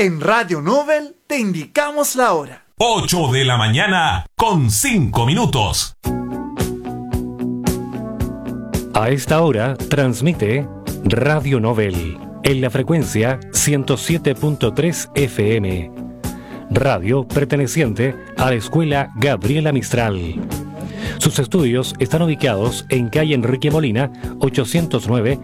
En Radio Nobel te indicamos la hora. 8 de la mañana con 5 minutos. A esta hora transmite Radio Nobel en la frecuencia 107.3 FM. Radio perteneciente a la Escuela Gabriela Mistral. Sus estudios están ubicados en calle Enrique Molina, 809,